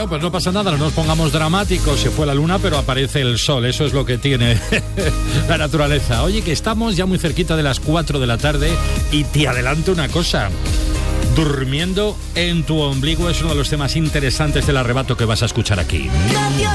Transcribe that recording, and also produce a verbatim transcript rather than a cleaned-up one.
Bueno, pues no pasa nada, no nos pongamos dramáticos. Se fue la luna, pero aparece el sol. Eso es lo que tiene la naturaleza. Oye, que estamos ya muy cerquita de las cuatro de la tarde y te adelanto una cosa. Durmiendo en tu ombligo es uno de los temas interesantes del arrebato que vas a escuchar aquí. Radio